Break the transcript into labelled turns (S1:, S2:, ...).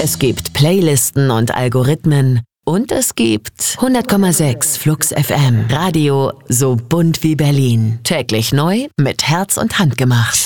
S1: Es gibt Playlisten und Algorithmen. Und es gibt 100,6 Flux FM. Radio so bunt wie Berlin. Täglich neu mit Herz und Hand gemacht.